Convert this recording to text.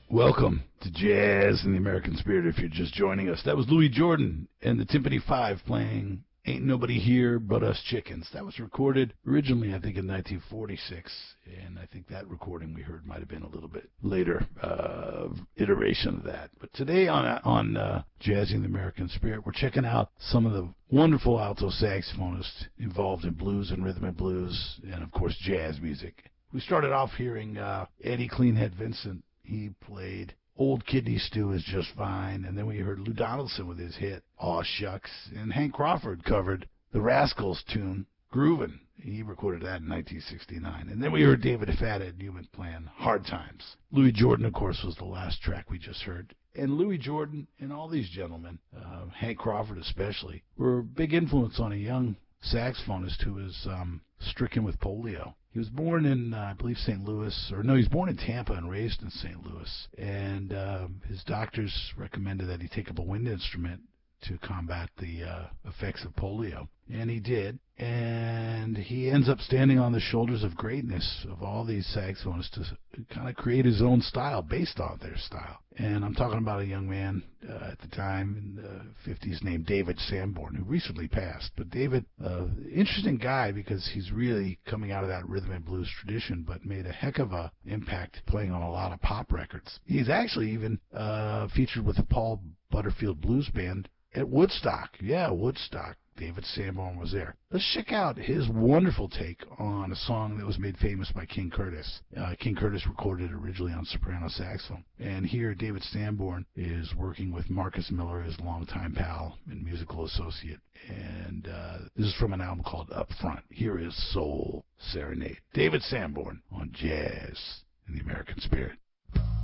Welcome to Jazz in the American Spirit. If you're just joining us, that was Louis Jordan and the Timpani Five playing Ain't Nobody Here But Us Chickens. That was recorded originally, I think, in 1946, and I think that recording we heard might have been a little bit later iteration of that. But today on Jazzing the American Spirit, we're checking out some of the wonderful alto saxophonists involved in blues and rhythm and blues, and of course jazz music. We started off hearing Eddie Cleanhead Vincent. He played Old Kidney Stew Is Just Fine, and then we heard Lou Donaldson with his hit Aw Shucks, and Hank Crawford covered the Rascals tune Groovin'. He recorded that in 1969. And then we heard David Fathead Newman playing Hard Times. Louis Jordan, of course, was the last track we just heard. And Louis Jordan and all these gentlemen, Hank Crawford especially, were a big influence on a young saxophonist who was stricken with polio. He was born in, I believe, St. Louis, or no, he was born in Tampa and raised in St. Louis. And his doctors recommended that he take up a wind instrument to combat the effects of polio. And he did. And he ends up standing on the shoulders of greatness of all these saxophonists to kind of create his own style based on their style. And I'm talking about a young man at the time in the 50s named David Sanborn, who recently passed. But David, interesting guy because he's really coming out of that rhythm and blues tradition, but made a heck of a impact playing on a lot of pop records. He's actually even featured with the Paul Butterfield Blues Band at Woodstock. Yeah, Woodstock. David Sanborn was there. Let's check out his wonderful take on a song that was made famous by King Curtis. King Curtis recorded it originally on soprano saxophone. And here David Sanborn is working with Marcus Miller, his longtime pal and musical associate. And this is from an album called Up Front. Here is Soul Serenade. David Sanborn on Jazz in the American Spirit.